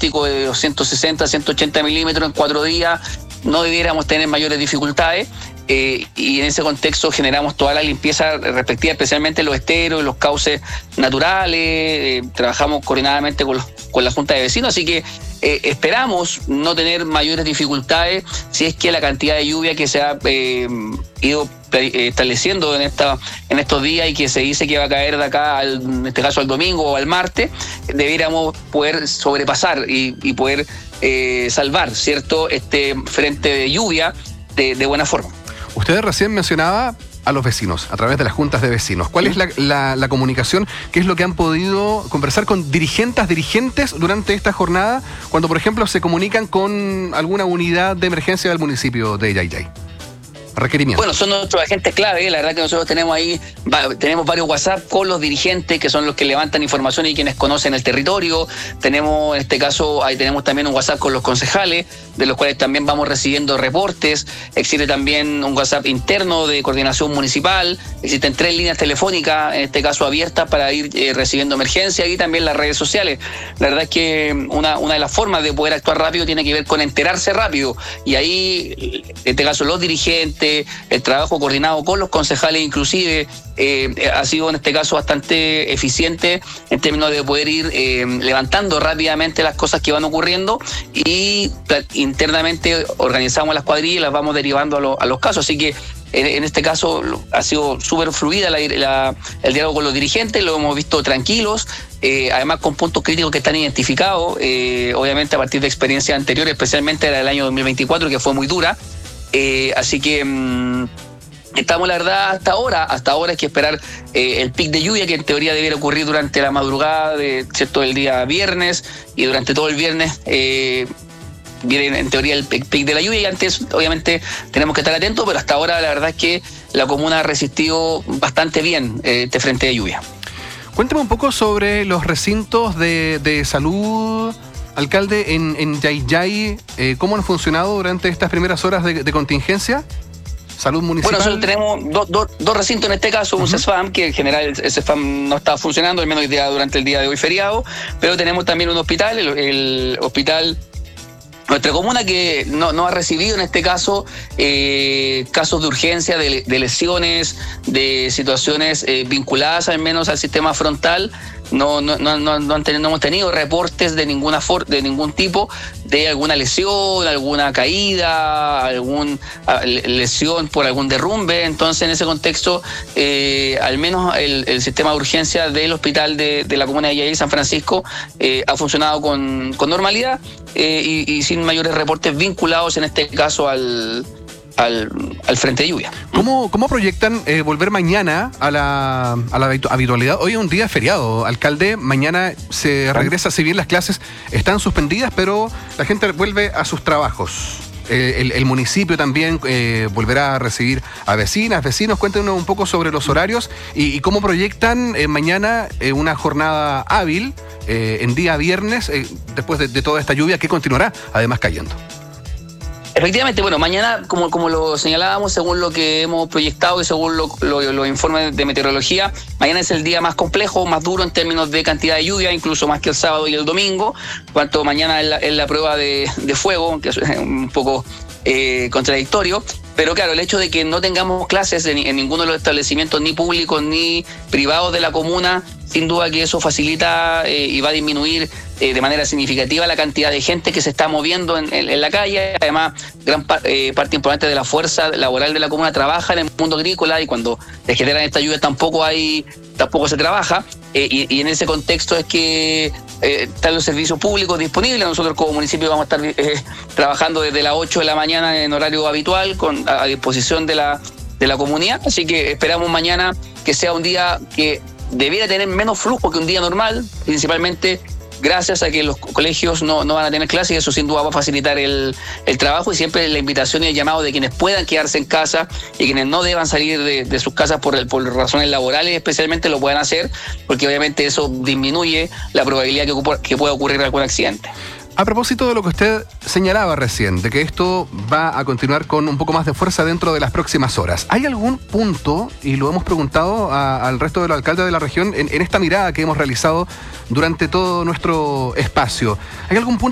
pronóstico de 160, 180 milímetros en 4 días, no debiéramos tener mayores dificultades. Y en ese contexto generamos toda la limpieza respectiva, especialmente los esteros, los cauces naturales. Trabajamos coordinadamente con la Junta de Vecinos, así que esperamos no tener mayores dificultades si es que la cantidad de lluvia que se ha ido estableciendo en estos días y que se dice que va a caer de acá, en este caso al domingo o al martes, debiéramos poder sobrepasar y poder salvar, ¿cierto?, este frente de lluvia de buena forma. Usted recién mencionaba a los vecinos, a través de las juntas de vecinos. ¿Cuál es la comunicación? ¿Qué es lo que han podido conversar con dirigentes durante esta jornada, cuando, por ejemplo, se comunican con alguna unidad de emergencia del municipio de Yayay? Requerimiento. Bueno, son nuestros agentes clave. La verdad que nosotros tenemos varios WhatsApp con los dirigentes, que son los que levantan información y quienes conocen el territorio. Tenemos, en este caso, ahí tenemos también un WhatsApp con los concejales, de los cuales también vamos recibiendo reportes. Existe también un WhatsApp interno de coordinación municipal. Existen 3 líneas telefónicas, en este caso abiertas, para ir recibiendo emergencia, y también las redes sociales. La verdad es que una de las formas de poder actuar rápido tiene que ver con enterarse rápido, y ahí, en este caso, los dirigentes, el trabajo coordinado con los concejales inclusive, ha sido en este caso bastante eficiente en términos de poder ir levantando rápidamente las cosas que van ocurriendo, y internamente organizamos las cuadrillas y las vamos derivando a los casos. Así que en este caso ha sido súper fluida el diálogo con los dirigentes, lo hemos visto tranquilos, además con puntos críticos que están identificados, obviamente a partir de experiencias anteriores, especialmente la del año 2024, que fue muy dura. Así que estamos, la verdad, hasta ahora hay que esperar el pic de lluvia, que en teoría debiera ocurrir durante la madrugada ¿cierto?, del día viernes, y durante todo el viernes viene en teoría el pic de la lluvia, y antes obviamente tenemos que estar atentos, pero hasta ahora la verdad es que la comuna ha resistido bastante bien este frente de lluvia. Cuéntame un poco sobre los recintos de salud, alcalde, en Yayay. ¿Cómo han funcionado durante estas primeras horas de contingencia? ¿Salud municipal? Bueno, nosotros tenemos dos recintos en este caso, un CESFAM, que en general el CESFAM no está funcionando, al menos durante el día de hoy feriado, pero tenemos también un hospital, el hospital nuestra comuna, que no ha recibido en este caso casos de urgencia, de lesiones, de situaciones vinculadas al menos al sistema frontal. No hemos tenido reportes de ningún tipo de alguna lesión, alguna caída, alguna lesión por algún derrumbe. Entonces, en ese contexto, al menos el sistema de urgencia del hospital de la comuna de Yayay, San Francisco, ha funcionado con normalidad y sin mayores reportes vinculados, en este caso, al frente de lluvia. ¿Cómo proyectan volver mañana a la habitualidad? Hoy es un día feriado, alcalde. Mañana se regresa, si bien las clases están suspendidas, pero la gente vuelve a sus trabajos. El municipio también volverá a recibir a vecinos. Cuéntenos un poco sobre los horarios y cómo proyectan mañana una jornada hábil en día viernes, después de toda esta lluvia que continuará además cayendo. Efectivamente, bueno, mañana, como lo señalábamos, según lo que hemos proyectado y según los informes de meteorología, mañana es el día más complejo, más duro en términos de cantidad de lluvia, incluso más que el sábado y el domingo, cuanto mañana es la prueba de fuego, que es un poco contradictorio. Pero claro, el hecho de que no tengamos clases en ninguno de los establecimientos, ni públicos ni privados de la comuna, sin duda que eso facilita y va a disminuir de manera significativa la cantidad de gente que se está moviendo en la calle. Además, gran parte importante de la fuerza laboral de la comuna trabaja en el mundo agrícola, y cuando se generan estas lluvias tampoco se trabaja. Y en ese contexto es que están los servicios públicos disponibles. Nosotros como municipio vamos a estar trabajando desde las 8 de la mañana en horario habitual, a disposición de la comunidad. Así que esperamos mañana que sea un día que debiera tener menos flujo que un día normal, principalmente gracias a que los colegios no van a tener clases, y eso sin duda va a facilitar el trabajo. Y siempre la invitación y el llamado de quienes puedan quedarse en casa y quienes no deban salir de sus casas por razones laborales especialmente, lo puedan hacer, porque obviamente eso disminuye la probabilidad que pueda ocurrir algún accidente. A propósito de lo que usted señalaba recién, de que esto va a continuar con un poco más de fuerza dentro de las próximas horas, ¿hay algún punto, y lo hemos preguntado al resto de los alcaldes de la región, en esta mirada que hemos realizado durante todo nuestro espacio, ¿hay algún punto